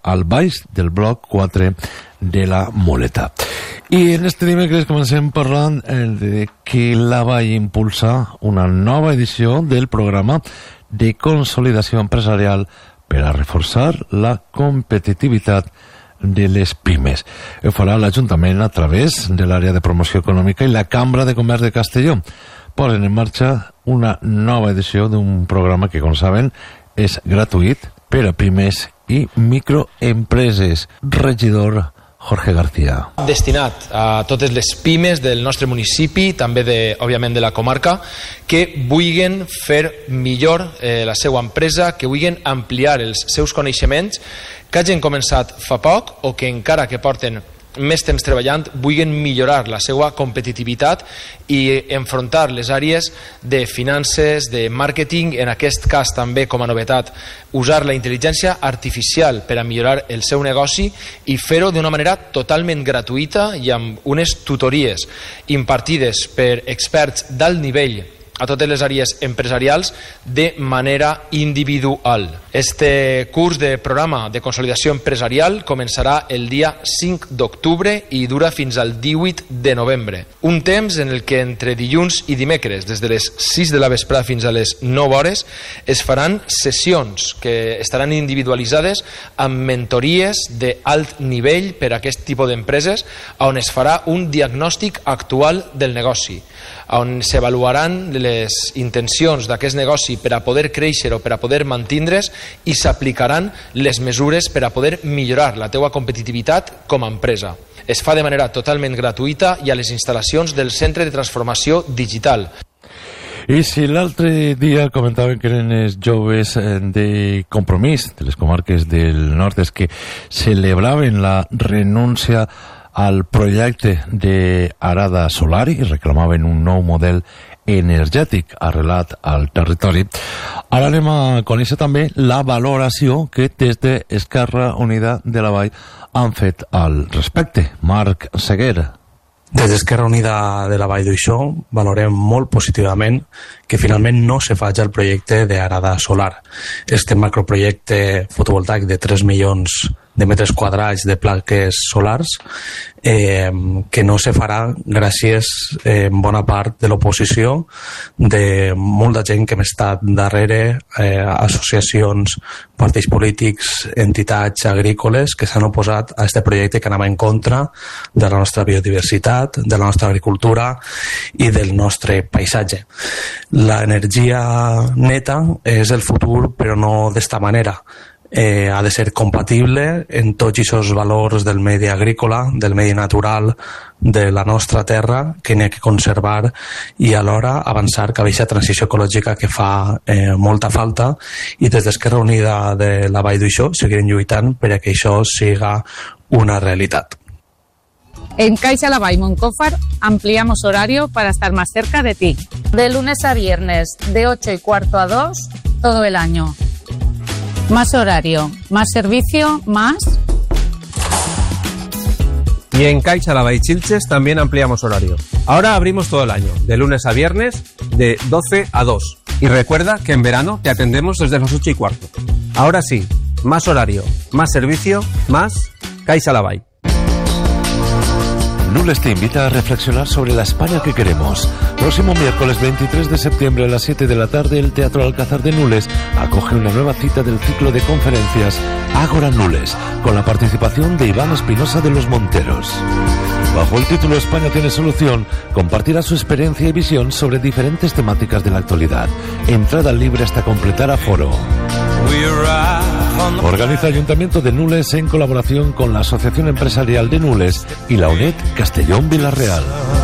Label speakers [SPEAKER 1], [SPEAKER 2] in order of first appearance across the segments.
[SPEAKER 1] al baix del bloc 4 de la Muleta. I en este dimecres comencem parlant de que la Vall impulsa una nova edició del programa de consolidació empresarial per a reforçar la competitivitat de les pimes. Ho farà l'Ajuntament a través de l'àrea de promoció econòmica i la Cambra de Comerç de Castelló. Posen en marxa una nova edició d'un programa que, com saben, és gratuït per a pimes i microempreses. Regidor Jorge García.
[SPEAKER 2] Destinat a totes les pimes del nostre municipi, també òbviament de la comarca, que vulguin fer millor la seva empresa, que vulguin ampliar els seus coneixements, que hagin començat fa poc o que encara que porten més temps treballant vulguin millorar la seva competitivitat i enfrontar les àrees de finances, de màrqueting, en aquest cas també com a novetat usar la intel·ligència artificial per a millorar el seu negoci i fer-ho d'una manera totalment gratuïta i amb unes tutories impartides per experts d'alt nivell a totes les àrees empresarials de manera individual. Este curs de programa de consolidació empresarial començarà el dia 5 d'octubre i dura fins al 18 de novembre. Un temps en el que entre dilluns i dimecres, des de les 6 de la vesprada fins a les 9 hores, es faran sessions que estaran individualitzades amb mentories d'alt nivell per a aquest tipus d'empreses, on es farà un diagnòstic actual del negoci, on s'avaluaran les intencions d'aquest negoci per a poder créixer o per a poder mantindre's i s'aplicaran les mesures per a poder millorar la teua competitivitat com a empresa. Es fa de manera totalment gratuïta i a les instal·lacions del Centre de Transformació Digital.
[SPEAKER 1] I si l'altre dia comentaven que eren els joves de Compromís, de les comarques del nord, és que celebraven la renúncia al projecte d'Arada Solar i reclamaven un nou model energètic arrelat al territori. Ara anem a conèixer també la valoració que des d'Esquerra Unida de la Vall han fet al respecte. Marc Seguer.
[SPEAKER 3] Des d'Esquerra Unida de la Vall d'Uixó valorem molt positivament que finalment no se faci el projecte d'Arada Solar. Este macroprojecte fotovoltaic de 3 milions de metres quadrats de plaques solars que no se farà gràcies en bona part de l'oposició de molta gent que hem estat darrere, associacions, partits polítics, entitats agrícoles que s'han oposat a aquest projecte que anava en contra de la nostra biodiversitat, de la nostra agricultura i del nostre paisatge. L'energia neta és el futur, però no d'esta manera. Ha de ser compatible en tots aquests valors del medi agrícola, del medi natural, de la nostra terra, que n'hi ha que conservar i alhora avançar cap a aquesta transició ecològica que fa molta falta, i des d'Esquerra Unida de la Vall d'Uixó seguirem lluitant per a que això siga una realitat.
[SPEAKER 4] En Caixa La Vall Moncofa ampliamos horario para estar más cerca de ti. De lunes a viernes, de 8:15 a 2, todo el año. Más horario, más servicio, más...
[SPEAKER 5] Y en Caixa La Vall Xilxes también ampliamos horario. Ahora abrimos todo el año, de lunes a viernes, de 12 a 2. Y recuerda que en verano te atendemos desde las 8:15. Ahora sí, más horario, más servicio, más Caixa La Vall.
[SPEAKER 1] Nules te invita a reflexionar sobre la España que queremos. Próximo miércoles 23 de septiembre a las 7 de la tarde, el Teatro Alcázar de Nules acoge una nueva cita del ciclo de conferencias Ágora Nules, con la participación de Iván Espinosa de los Monteros. Bajo el título España tiene solución, compartirá su experiencia y visión sobre diferentes temáticas de la actualidad. Entrada libre hasta completar aforo. Organiza Ayuntamiento de Nules en colaboración con la Asociación Empresarial de Nules y la UNED Castellón Villarreal.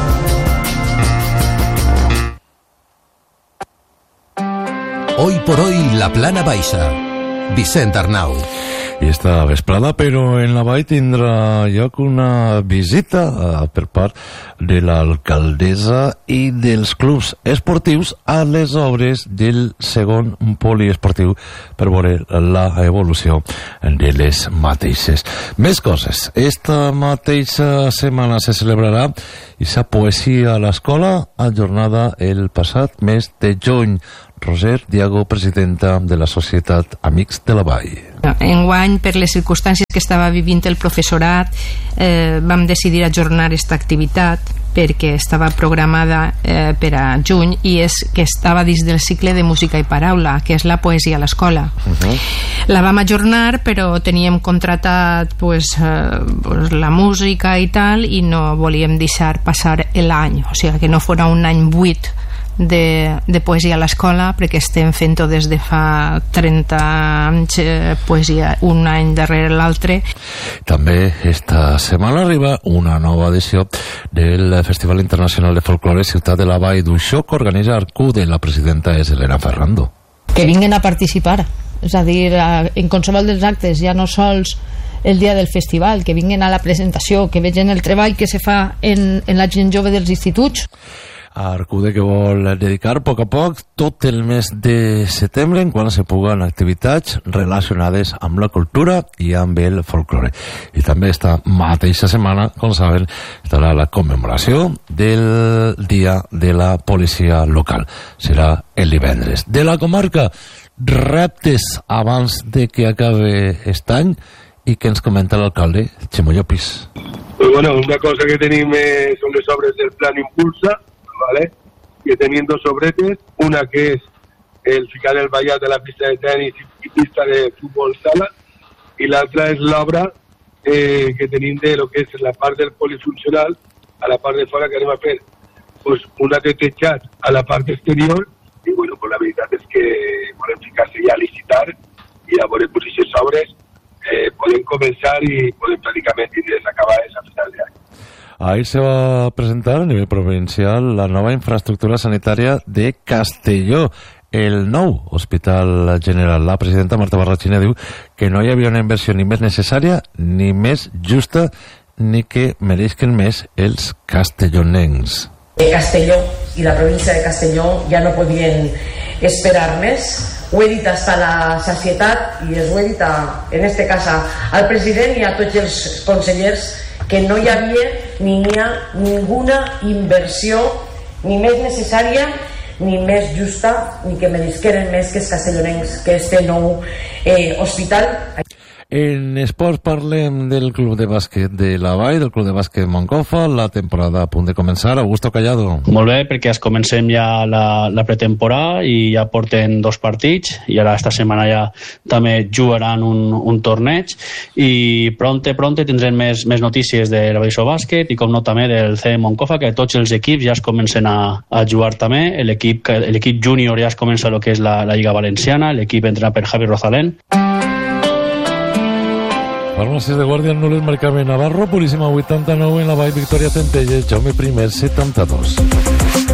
[SPEAKER 6] Hoy por hoy, la Plana Baixa. Vicent Arnau.
[SPEAKER 1] I esta vesprada, però en la Vall tindrà lloc una visita per part de l'alcaldessa i dels clubs esportius a les obres del segon poliesportiu per veure la evolució de les mateixes. Més coses. Esta mateixa setmana se celebrarà aquesta poesia a l'escola, ajornada el passat mes de juny. Roser Diago, presidenta de la Societat Amics de la Vall.
[SPEAKER 7] Enguany, per les circumstàncies que estava vivint el professorat, vam decidir ajornar aquesta activitat perquè estava programada per a juny, i és que estava dins del cicle de música i paraula, que és la poesia a l'escola. La vam ajornar, però teníem contratat la música i tal, i no volíem deixar passar l'any, o sigui, que no fos un any buit de poesia a l'escola, perquè estem fent-ho des de fa 30 anys, poesia un any darrere l'altre.
[SPEAKER 1] També esta setmana arriba una nova edició del Festival Internacional de Folklore Ciutat de la Vall d'Uixó, que organitza Arcude. La presidenta és Elena Ferrando.
[SPEAKER 8] Que vinguen a participar, és a dir, en qualsevol dels actes, ja no sols el dia del festival, que vinguin a la presentació, que vegin el treball que se fa en la gent jove dels instituts.
[SPEAKER 1] Arcude, que vol dedicar a poc tot el mes de setembre en quan se puguen activitats relacionades amb la cultura i amb el folklore. I també esta mateixa setmana, com saben, estarà la commemoració del Dia de la Policia Local. Serà el divendres. De la comarca, reptes abans de que acabe aquest any, i que ens comenta l'alcalde Ximo Llopis.
[SPEAKER 9] Pues bueno, una cosa que tenim son les obres del Plan Impulsa, ¿vale? Que tenim dos sobretes, una que es el ficar el vallat de la pista de tenis y pista de fútbol sala, y la otra es la obra que tenim de lo que es la part del polifuncional a la part de fora, que anem a fer pues una de techat a la part exterior, i bueno, pues la veritat és que volem ficar-se ja a licitar i a veure pues aquestes obres podem començar i podem pràcticament tindre's acabades a final d'any.
[SPEAKER 1] Ahir se va presentar a nivell provincial la nova infraestructura sanitària de Castelló, el nou Hospital General. La presidenta Marta Barrachina diu que no hi havia una inversió ni més necessària, ni més justa, ni que mereixen més els castellonencs.
[SPEAKER 10] Castelló i la província de Castelló ja no podien esperar més. Ho he dit hasta la sacietat, i ho he dit en este cas al president i a tots els consellers, que no hi havia ni hi ha ninguna inversió ni més necessària ni més justa, ni que meresqueren més que els castellonencs que este nou hospital.
[SPEAKER 1] En esports parlem del Club de Bàsquet de la Vall, del Club de Bàsquet Moncofa, la temporada a punt de començar. Augusto Callado.
[SPEAKER 11] Molt bé, perquè es comencem ja la pretemporada i ja porten 2 partits, i ara esta setmana ja també jugaran un torneig, i pronte tindrem més notícies de la Baixó Bàsquet i com no també del C Moncofa, que tots els equips ja es comencen a jugar també. L'equip júnior ja es comença el que és la Lliga Valenciana, l'equip entrenat per Javi Rosalén.
[SPEAKER 1] Farmàcies de Guàrdia Nules, Mercame Navarro, Puríssima 89, en la Vall Victòria Centelles, Jaume I 72.